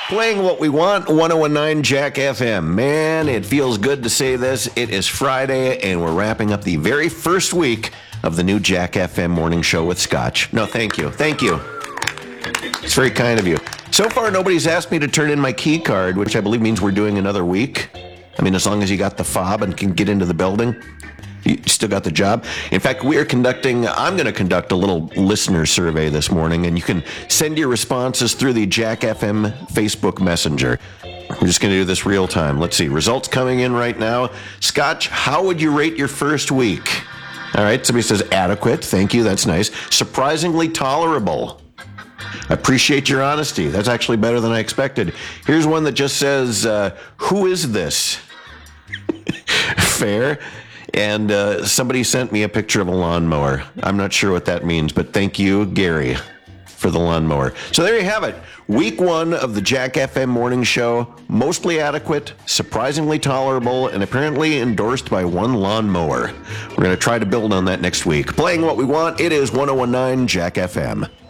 Playing what we want, 1019 Jack FM. Man, it feels good to say this. It is Friday, and we're wrapping up the very first week of the new Jack FM morning show with Scotch. No, thank you. Thank you. It's very kind of you. So far, nobody's asked me to turn in my key card, which I believe means we're doing another week. I mean, as long as you got the fob and can get into the building, you still got the job. In fact, I'm going to conduct a little listener survey this morning, and you can send your responses through the Jack FM Facebook Messenger. We're just going to do this real time. Let's see. Results coming in right now. Scotch, how would you rate your first week? All right. Somebody says adequate. Thank you. That's nice. Surprisingly tolerable. I appreciate your honesty. That's actually better than I expected. Here's one that just says, who is this? Fair. And somebody sent me a picture of a lawnmower. I'm not sure what that means, but thank you, Gary, for the lawnmower. So there you have it. Week one of the Jack FM morning show. Mostly adequate, surprisingly tolerable, and apparently endorsed by one lawnmower. We're going to try to build on that next week. Playing what we want, it is 1019 Jack FM.